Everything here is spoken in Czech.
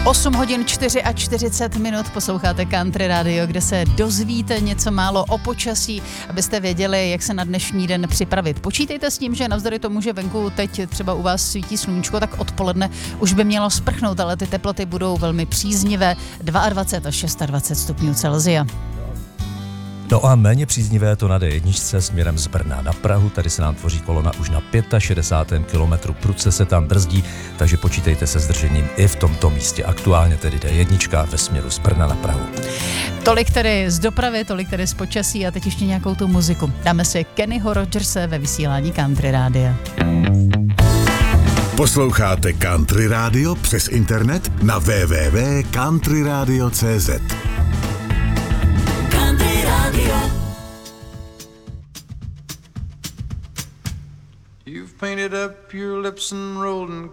8 hodin 44 minut, posloucháte Country Radio, kde se dozvíte něco málo o počasí, abyste věděli, jak se na dnešní den připravit. Počítejte s tím, že navzdory tomu, že venku teď třeba u vás svítí sluníčko, tak odpoledne už by mělo sprchnout, ale ty teploty budou velmi příznivé, 22 až 26 stupňů Celsia. No a méně příznivé to na D1 směrem z Brna na Prahu, tady se nám tvoří kolona už na 65. kilometru, prudce se tam brzdí, takže počítejte se zdržením i v tomto místě. Aktuálně tedy D1 ve směru z Brna na Prahu. Tolik tedy z dopravy, tolik tedy z počasí a teď ještě nějakou tu muziku. Dáme si Kennyho Rogerse ve vysílání Country Rádia. Posloucháte Country Radio přes internet na www.countryradio.cz. You've painted up your lips and rolled and